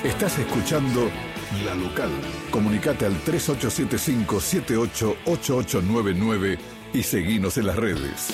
Estás escuchando La Local. Comunicate al 3875-788899 y seguinos en las redes.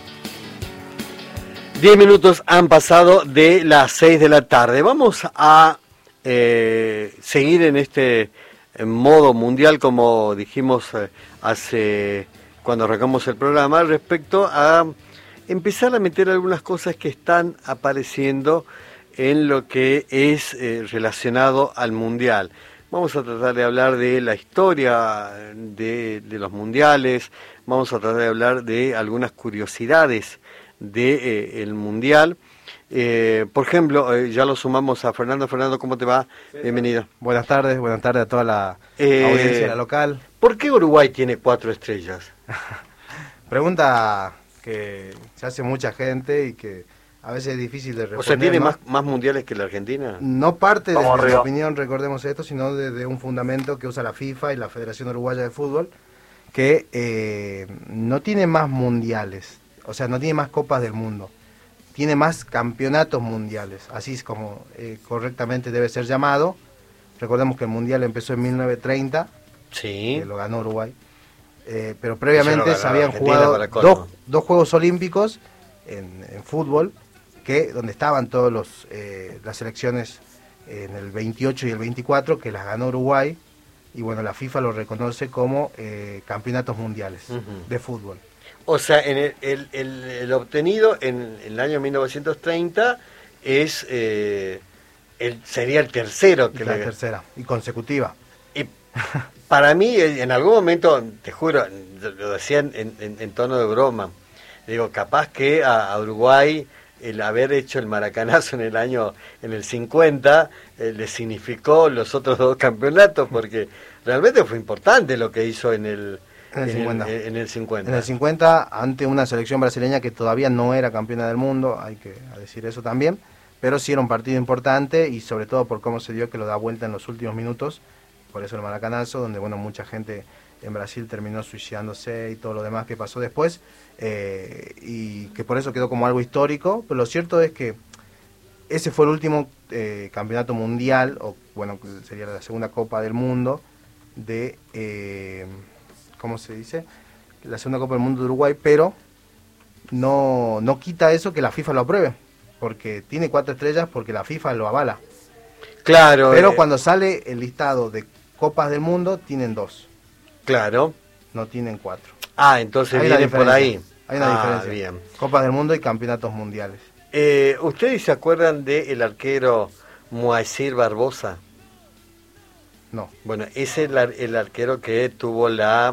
10 minutos han pasado de las 6 de la tarde. Vamos a seguir en este modo mundial, como dijimos cuando arrancamos el programa, respecto a empezar a meter algunas cosas que están apareciendo en lo que es relacionado al mundial. Vamos a tratar de hablar de la historia de los mundiales, vamos a tratar de hablar de algunas curiosidades del mundial. Por ejemplo, ya lo sumamos a Fernando. Fernando, ¿cómo te va? Bienvenido. Buenas tardes a toda la audiencia de La Local. ¿Por qué Uruguay tiene 4 estrellas? Pregunta que se hace mucha gente y que a veces es difícil de responder. O sea, ¿tiene ¿no? más mundiales que la Argentina? No parte de mi opinión, recordemos esto, sino desde un fundamento que usa la FIFA y la Federación Uruguaya de Fútbol, que no tiene más mundiales, o sea, no tiene más copas del mundo, tiene más campeonatos mundiales, así es como correctamente debe ser llamado. Recordemos que el mundial empezó en 1930, sí, que lo ganó Uruguay, pero previamente se habían jugado dos Juegos Olímpicos en fútbol, donde estaban todos las selecciones en el 28 y el 24, que las ganó Uruguay, y bueno, la FIFA lo reconoce como campeonatos mundiales de fútbol. O sea, en el obtenido en el año 1930 sería el tercero. Tercera, y consecutiva. Y para mí, en algún momento, te juro, lo decían en tono de broma, digo, capaz que a Uruguay el haber hecho el maracanazo en el 50 le significó los otros 2 campeonatos, porque realmente fue importante lo que hizo en el 50. En el 50, ante una selección brasileña que todavía no era campeona del mundo, hay que decir eso también, pero sí era un partido importante, y sobre todo por cómo se dio, que lo da vuelta en los últimos minutos, por eso el maracanazo, donde bueno, mucha gente en Brasil terminó suicidándose y todo lo demás que pasó después, y que por eso quedó como algo histórico. Pero lo cierto es que ese fue el último campeonato mundial, o bueno, sería la segunda Copa del Mundo de ¿cómo se dice? La segunda Copa del Mundo de Uruguay, pero no quita eso que la FIFA lo apruebe, porque tiene 4 estrellas porque la FIFA lo avala. Claro. Pero cuando sale el listado de Copas del Mundo, tienen 2. Claro. No tienen 4. Ah, entonces viene por ahí. Hay una diferencia. Bien. Copas del Mundo y campeonatos mundiales. ¿Ustedes se acuerdan del arquero Moacir Barbosa? No. Bueno, ese es el arquero que tuvo la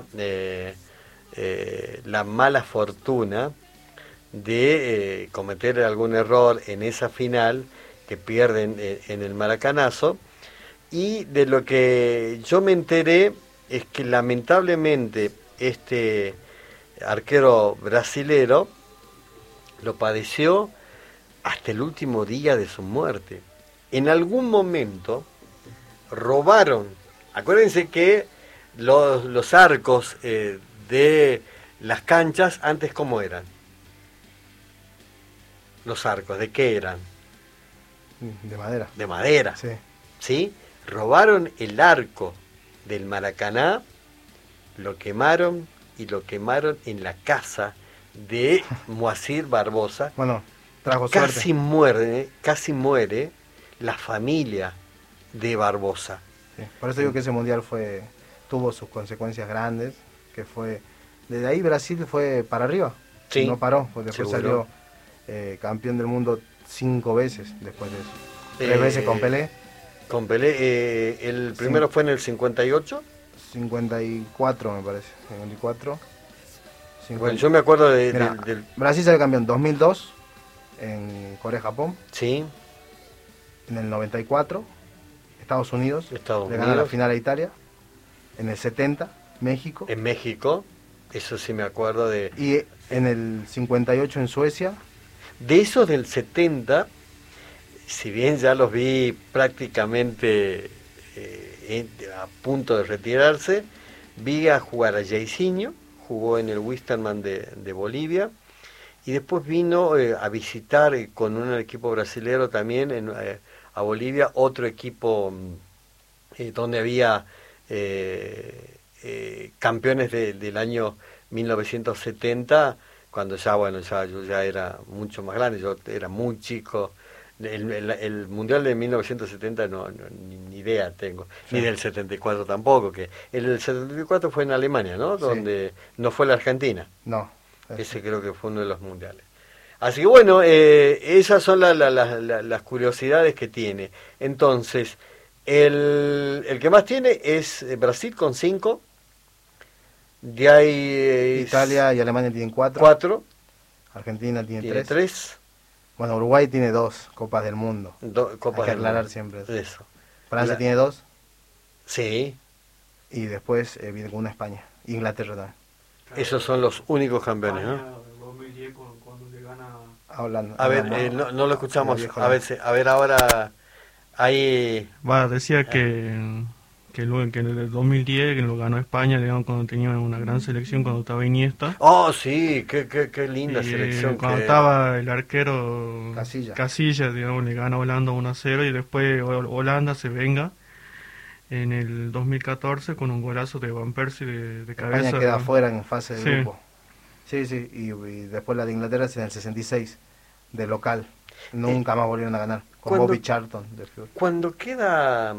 mala fortuna de cometer algún error en esa final que pierden en el maracanazo, y de lo que yo me enteré es que lamentablemente este arquero brasilero lo padeció hasta el último día de su muerte. En algún momento robaron, acuérdense que los arcos de las canchas antes, ¿cómo eran? Los arcos, ¿de qué eran? De madera. De madera. Sí. ¿Sí? Robaron el arco del Maracaná, lo quemaron en la casa de Moacir Barbosa. Bueno, trajo casi suerte. Casi muere la familia de Barbosa. Sí. Por eso digo que ese mundial tuvo sus consecuencias grandes, que fue desde ahí Brasil fue para arriba. Sí. No paró, pues después Seguro. salió campeón del mundo 5 veces después de eso. 3 veces con Pelé. Con Pelé, el primero fue en el 58. 54 me parece, 54. 50. Bueno, yo me acuerdo del... Brasil salió campeón 2002 en Corea-Japón. Sí. En el 94, Estados Unidos le gana la final a Italia. En el 70, México. En México, eso sí me acuerdo de... Y en el 58 en Suecia. De esos del 70, si bien ya los vi prácticamente a punto de retirarse, vi a jugar a Jairzinho, jugó en el Wilstermann de Bolivia, y después vino a visitar con un equipo brasilero también a Bolivia, otro equipo donde había campeones del año 1970, cuando ya, bueno, yo ya era mucho más grande, yo era muy chico. El Mundial de 1970 ni idea tengo, Sí. ni del 74 tampoco, que el del 74 fue en Alemania, ¿no? Sí. Donde no fue la Argentina. No. Ese creo que fue uno de los mundiales. Así que bueno, esas son las curiosidades que tiene. Entonces, el que más tiene es Brasil con 5. De ahí Italia y Alemania tienen 4. 4. Argentina tiene Tiene 3. 3. Bueno, Uruguay tiene 2 Copas del Mundo. Copas Hay que del aclarar Mundo. siempre eso. Eso. Francia tiene 2 Sí, y después viene con una España. Inglaterra también. esos son los únicos campeones, ¿no? España, 2010 cuando le gana Hablando. A ver, hablando- no lo escuchamos. viejo, A ver, a ver ahora. Ahí. Decía que en el 2010 que lo ganó España, digamos, cuando tenía una gran selección, cuando estaba Iniesta. Oh, sí, qué linda Y, selección. cuando que- estaba el arquero Casillas. digamos, le gana a Holanda 1-0 y después Holanda se venga en el 2014 con un golazo de Van Persie de cabeza. España queda afuera en fase de Sí. grupo. Sí, sí, y después la de Inglaterra es en el 66, de local. Nunca más volvieron a ganar, con cuando- Bobby Charlton. Cuando queda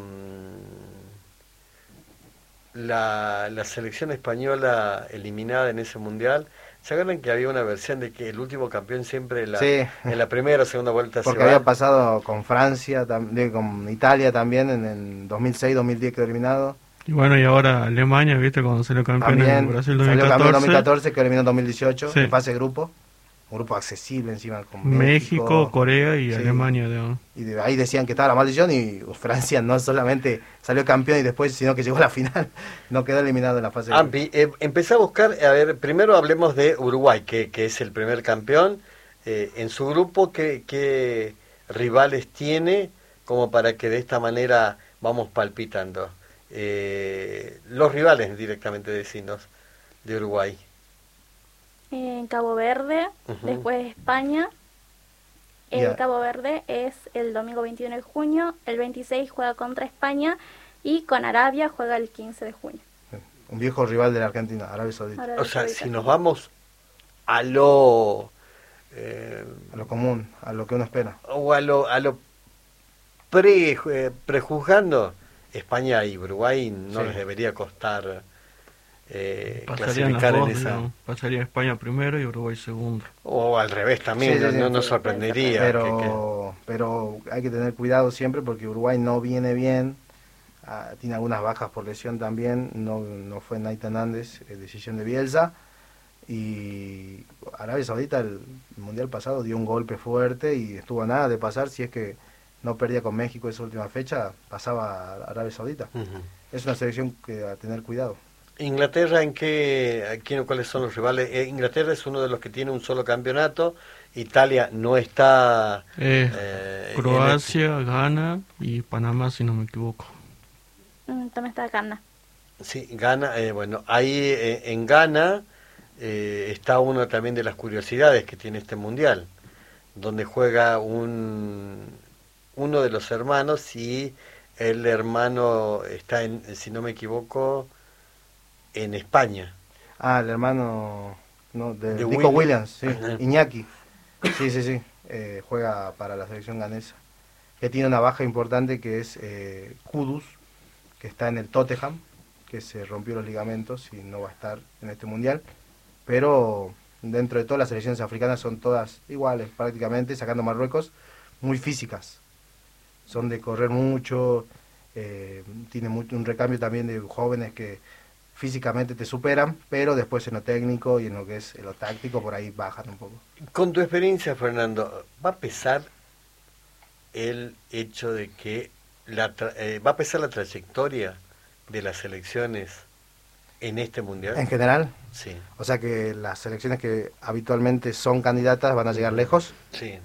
la selección española eliminada en ese mundial, ¿se acuerdan que había una versión de que el último campeón siempre Sí. en la primera o segunda vuelta Porque se va? había pasado con Francia, con Italia también, en 2006-2010 quedó eliminado. Y bueno, y ahora Alemania, ¿viste? Cuando salió campeón en También Brasil salió campeón en 2014. 2014, quedó eliminado en 2018, Sí. en fase de grupo. Un grupo accesible encima con México, Corea y Sí. Alemania, digamos. Y de ahí decían que estaba la maldición y Francia no solamente salió campeón y después, sino que llegó a la final. No quedó eliminado en la fase de grupo. Ampi, empecé a buscar, a ver, primero hablemos de Uruguay, que es el primer campeón. En su grupo, ¿qué rivales tiene como para que de esta manera vamos palpitando? Los rivales directamente decinos de Uruguay. En Cabo Verde, Ujú. después España. El Ya. Cabo Verde es el domingo 21 de junio, el 26 juega contra España y con Arabia juega el 15 de junio. Un viejo rival de la Argentina, Arabia Saudita. Arabia O sea, Saudita. si nos vamos a lo... A lo común, a lo que uno espera. o a lo prejuzgando, España y Uruguay no Sí. les debería costar Pasarían las clasificar en dos, esa... digamos. Pasaría España primero y Uruguay segundo. O al revés también, Sí, sí, sí. no nos sorprendería. Pero hay que tener cuidado siempre porque Uruguay no viene bien. Tiene algunas bajas por lesión también. No fue Nathan Andes, decisión de Bielsa. Y Arabia Saudita el mundial pasado dio un golpe fuerte y estuvo a nada de pasar. Si es que no perdía con México esa última fecha, pasaba a Arabia Saudita. Ujú. Es una selección que a tener cuidado. Inglaterra, ¿cuáles son los rivales? Inglaterra es uno de los que tiene un solo campeonato. Italia no está... Croacia, Ghana y Panamá, si no me equivoco. También está Ghana. Sí, Ghana, bueno, ahí en Ghana está una también de las curiosidades que tiene este mundial, donde juega uno de los hermanos y el hermano está, si no me equivoco, en España. El hermano de De Nico Williams. Williams, sí, Ajá. Iñaki. Sí. Juega para la selección ganesa. Que tiene una baja importante que es Kudus, que está en el Tottenham, que se rompió los ligamentos y no va a estar en este mundial. Pero dentro de todas las selecciones africanas son todas iguales prácticamente, sacando Marruecos, muy físicas. Son de correr mucho, tiene un recambio también de jóvenes que físicamente te superan, pero después en lo técnico y en lo que es lo táctico por ahí bajan un poco. Con tu experiencia, Fernando, ¿va a pesar el hecho de que va a pesar la trayectoria de las selecciones en este mundial? En general, Sí, o sea que las selecciones que habitualmente son candidatas van a llegar lejos. sí.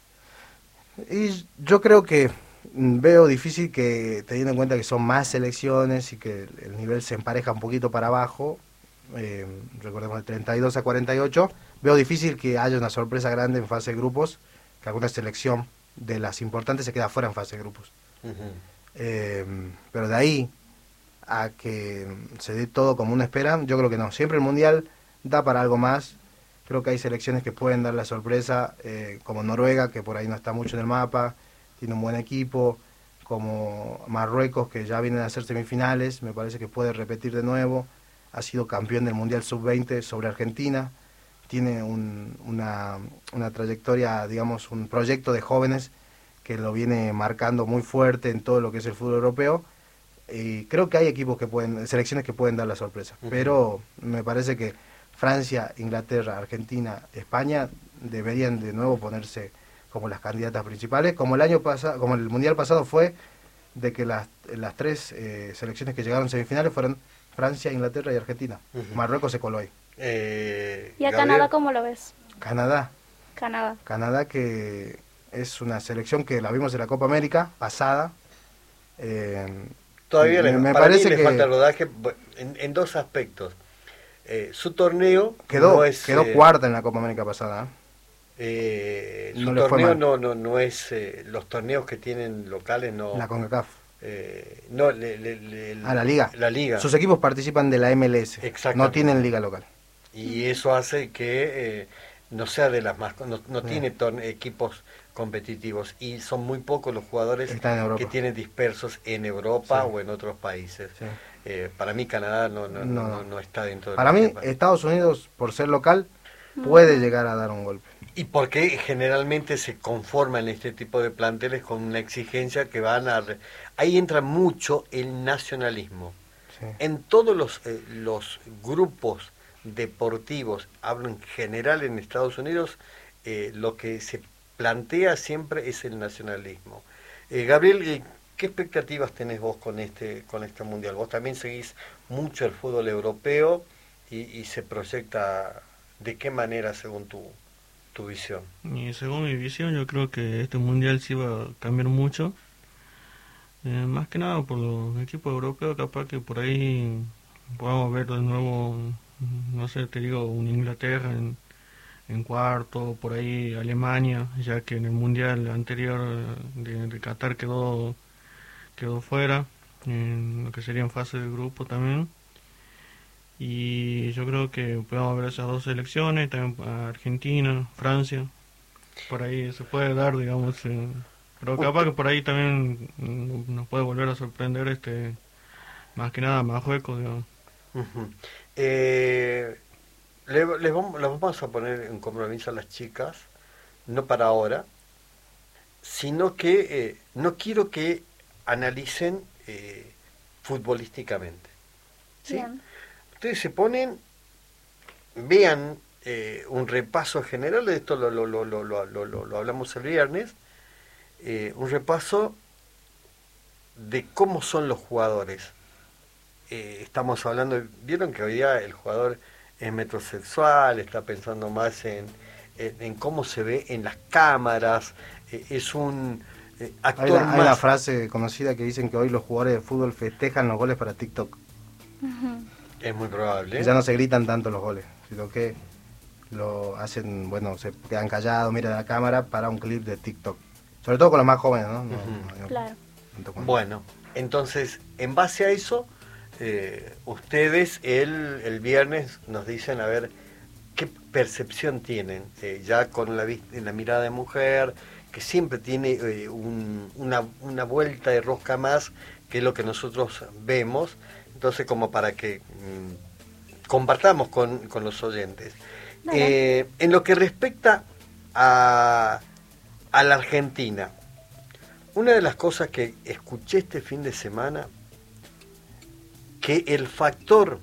Y yo creo que veo difícil que, teniendo en cuenta que son más selecciones y que el nivel se empareja un poquito para abajo, recordemos de 32 a 48, veo difícil que haya una sorpresa grande en fase de grupos, que alguna selección de las importantes se queda fuera en fase de grupos. Ujú. Pero de ahí a que se dé todo como uno espera, yo creo que no. Siempre el Mundial da para algo más. Creo que hay selecciones que pueden dar la sorpresa, como Noruega, que por ahí no está mucho en el mapa, tiene un buen equipo, como Marruecos, que ya vienen a hacer semifinales, me parece que puede repetir de nuevo, ha sido campeón del Mundial Sub-20 sobre Argentina, tiene una trayectoria, digamos, un proyecto de jóvenes que lo viene marcando muy fuerte en todo lo que es el fútbol europeo, y creo que hay equipos que pueden, selecciones que pueden dar la sorpresa, pero me parece que Francia, Inglaterra, Argentina, España deberían de nuevo ponerse como las candidatas principales, como el año pasado, como el mundial pasado fue, de que las tres selecciones que llegaron a semifinales fueron Francia, Inglaterra y Argentina. Marruecos se coló ahí. ¿Y a Gabriel. Canadá cómo lo ves? Canadá, que es una selección que la vimos en la Copa América pasada. Todavía me para parece mí le que falta rodaje en dos aspectos. Su torneo quedó no es, cuarta en la Copa América pasada. su no le fue torneo mal. no es los torneos que tienen locales, no. La CONCACAF. No, La liga. La liga. Sus equipos participan de la MLS. Exactamente. No tienen liga local. Y eso hace que no sea de las más, no tiene equipos competitivos, y son muy pocos los jugadores Está en Europa. que tienen dispersos en Europa Sí. o en otros países. Sí. Para mí Canadá No. no está dentro de Para los mí, temas. Estados Unidos, por ser local, puede llegar a dar un golpe. Y porque generalmente se conforman este tipo de planteles con una exigencia que van a... Ahí entra mucho el nacionalismo. Sí. En todos los grupos deportivos, hablo en general en Estados Unidos, lo que se plantea siempre es el nacionalismo. Gabriel, ¿qué expectativas tenés vos con este mundial? Vos también seguís mucho el fútbol europeo y se proyecta de qué manera según tu visión. Y según mi visión, yo creo que este mundial sí va a cambiar mucho. Más que nada por los equipos europeos, capaz que por ahí podamos ver de nuevo, no sé, te digo, un Inglaterra en cuarto, por ahí Alemania, ya que en el mundial anterior de Qatar quedó fuera, en lo que sería en fase de grupo también. Y yo creo que podemos ver esas dos selecciones, también a Argentina, Francia, por ahí se puede dar, digamos, pero capaz que por ahí también nos puede volver a sorprender más que nada Marruecos, digamos. Uh-huh. Les vamos a poner en compromiso a las chicas, no para ahora, sino que no quiero que analicen futbolísticamente. ¿Sí? Bien. Ustedes se ponen, vean un repaso general, de esto lo hablamos el viernes, un repaso de cómo son los jugadores. Estamos hablando, vieron que hoy día el jugador es metrosexual, está pensando más en cómo se ve en las cámaras, es un actor Hay una frase conocida que dicen que hoy los jugadores de fútbol festejan los goles para TikTok. Es muy probable. Que ya no se gritan tanto los goles, sino que lo hacen, bueno, se quedan callados, miran a la cámara para un clip de TikTok. Sobre todo con los más jóvenes, ¿no? Claro. Bueno, entonces, en base a eso, ustedes el viernes nos dicen, a ver, qué percepción tienen, ya con la mirada de mujer, que siempre tiene una vuelta de rosca más que lo que nosotros vemos, entonces como para que compartamos con los oyentes. En lo que respecta a la Argentina, una de las cosas que escuché este fin de semana, que el factor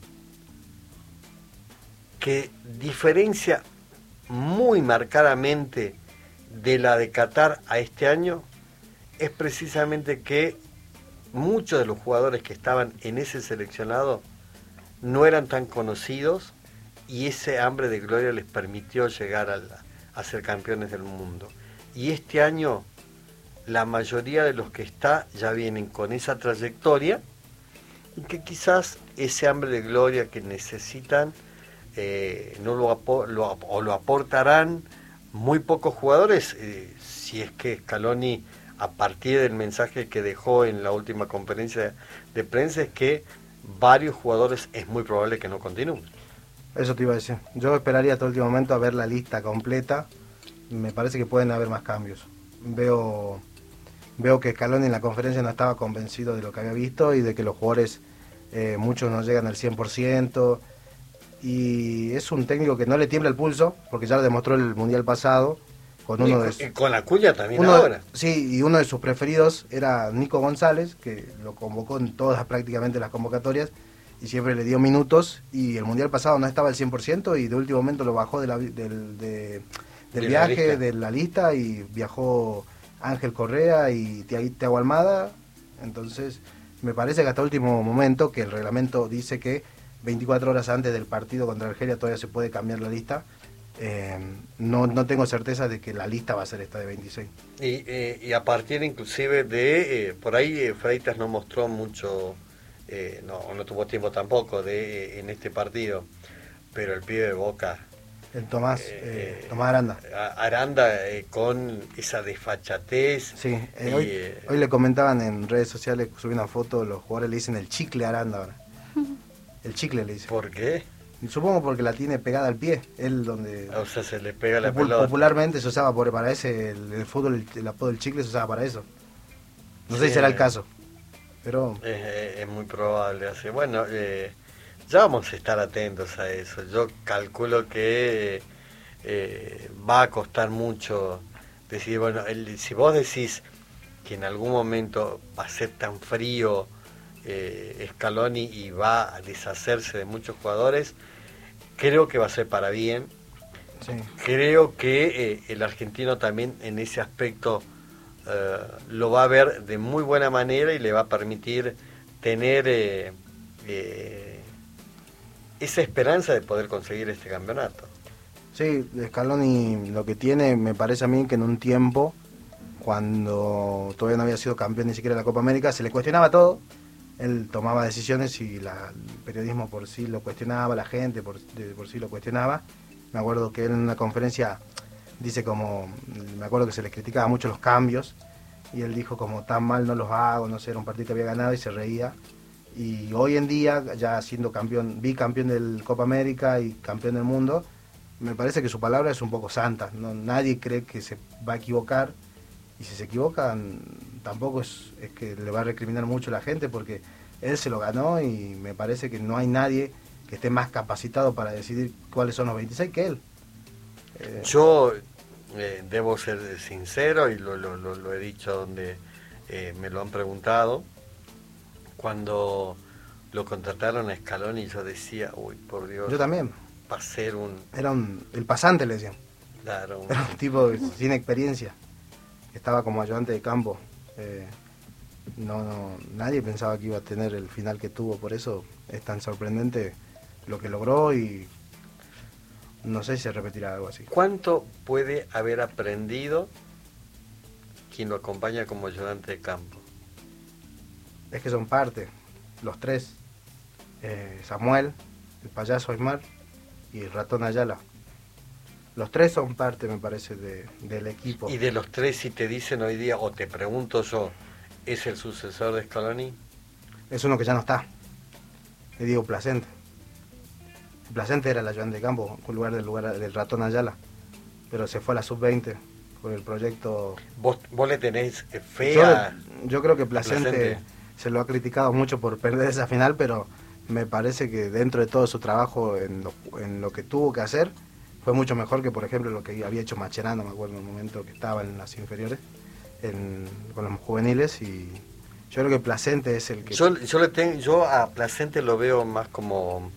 que diferencia muy marcadamente de la de Qatar a este año es precisamente que muchos de los jugadores que estaban en ese seleccionado no eran tan conocidos y ese hambre de gloria les permitió llegar a ser campeones del mundo. Y este año la mayoría de los que ya vienen con esa trayectoria y que quizás ese hambre de gloria que necesitan no lo aportarán muy pocos jugadores, si es que Scaloni, a partir del mensaje que dejó en la última conferencia de prensa, es que varios jugadores es muy probable que no continúen. Eso te iba a decir. Yo esperaría hasta el último momento a ver la lista completa. Me parece que pueden haber más cambios. Veo que Scaloni en la conferencia no estaba convencido de lo que había visto y de que los jugadores, muchos no llegan al 100%. Y es un técnico que no le tiembla el pulso, porque ya lo demostró el Mundial pasado. Con Acuña también ahora. Sí, y uno de sus preferidos era Nico González, que lo convocó en todas prácticamente las convocatorias y siempre le dio minutos, y el Mundial pasado no estaba al 100% y de último momento lo bajó del viaje, de la lista, y viajó Ángel Correa y Thiago Almada. Entonces me parece que hasta último momento, que el reglamento dice que 24 horas antes del partido contra Argelia todavía se puede cambiar la lista, no tengo certeza de que la lista va a ser esta de 26. Y a partir inclusive de, por ahí Freitas no mostró mucho, no tuvo tiempo tampoco en este partido, pero el pibe de Boca, el Tomás Aranda. Aranda, con esa desfachatez. Sí, hoy le comentaban en redes sociales, subí una foto, los jugadores le dicen el chicle Aranda ahora. El chicle le dicen. ¿Por qué? Supongo porque la tiene pegada al pie, él donde... O sea, se le pega la pelota. Popularmente se usaba para ese, el fútbol, el apodo del chicle se usaba para eso. No sé si será el caso, pero... Es muy probable. Así. Bueno, ya vamos a estar atentos a eso. Yo calculo que va a costar mucho decir, bueno, si vos decís que en algún momento va a ser tan frío Scaloni y va a deshacerse de muchos jugadores, creo que va a ser para bien. Sí. Creo que el argentino también en ese aspecto lo va a ver de muy buena manera y le va a permitir tener esa esperanza de poder conseguir este campeonato. Sí, Scaloni lo que tiene, me parece a mí, que en un tiempo, cuando todavía no había sido campeón ni siquiera de la Copa América, se le cuestionaba todo. Él tomaba decisiones y el periodismo por sí lo cuestionaba, la gente por sí lo cuestionaba. Me acuerdo que él en una conferencia dice me acuerdo que se le criticaba mucho los cambios, y él dijo como tan mal no los hago, no sé, era un partido que había ganado y se reía. Y hoy en día, ya siendo campeón, bicampeón del Copa América y campeón del mundo, me parece que su palabra es un poco santa. Nadie cree que se va a equivocar, y si se equivocan tampoco es que le va a recriminar mucho a la gente, porque él se lo ganó y me parece que no hay nadie que esté más capacitado para decidir cuáles son los 26 que él. Yo debo ser sincero y lo he dicho donde me lo han preguntado. Cuando lo contrataron a Scaloni, yo decía, uy, por Dios. Yo también. Va a ser el pasante, le decían. Claro. Era un tipo sin experiencia. Estaba como ayudante de campo. Nadie pensaba que iba a tener el final que tuvo, por eso es tan sorprendente lo que logró, y no sé si se repetirá algo así. ¿Cuánto puede haber aprendido quien lo acompaña como ayudante de campo? Es que son parte, los tres, Samuel, el payaso Aymar y el ratón Ayala. Los tres son parte, me parece, del equipo. Y de los tres, si te dicen hoy día, o te pregunto yo, ¿es el sucesor de Scaloni? Es uno que ya no está, le digo Placente. Placente era el ayudante de campo, en lugar del ratón Ayala, pero se fue a la sub-20 por el proyecto. ¿Vos le tenés fe a...? Yo creo que Placente se lo ha criticado mucho por perder esa final, pero me parece que dentro de todo su trabajo en lo que tuvo que hacer, fue mucho mejor que, por ejemplo, lo que había hecho Macherano, me acuerdo, en el momento que estaba en las inferiores, con los juveniles, y yo creo que Placente es el que... Yo a Placente lo veo más como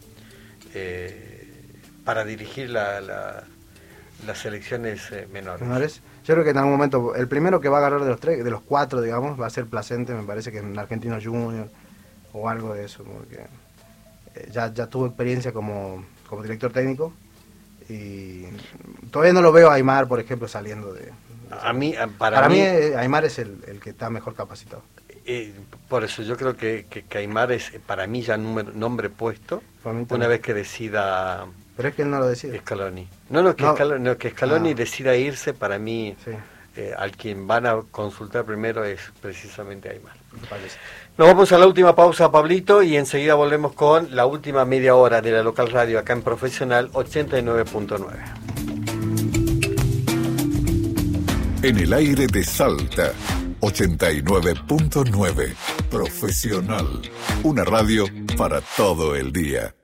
para dirigir las selecciones menores. Yo creo que en algún momento, el primero que va a agarrar de los cuatro, digamos, va a ser Placente, me parece que en Argentinos Junior, o algo de eso, porque ya tuvo experiencia como director técnico, y todavía no lo veo a Aymar, por ejemplo, saliendo de... Para mí Aymar es el que está mejor capacitado. Por eso yo creo que Aymar es para mí ya nombre puesto, una vez que decida Pero es que él no lo decide. Scaloni. Que Scaloni decida irse, para mí, Sí, al quien van a consultar primero es precisamente Aymar. me parece. Nos vamos a la última pausa, Pablito, y enseguida volvemos con la última media hora de la local radio acá en Profesional 89.9. En el aire de Salta, 89.9. Profesional. Una radio para todo el día.